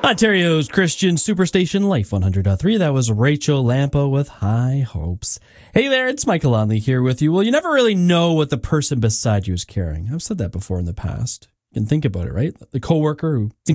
Ontario's Christian Superstation Life 100.3. That was Rachel Lampo with High Hopes. Hey there, it's Michael Lonley here with you. Well, you never really know what the person beside you is carrying. I've said that before in the past. You can think about it, right? The coworker who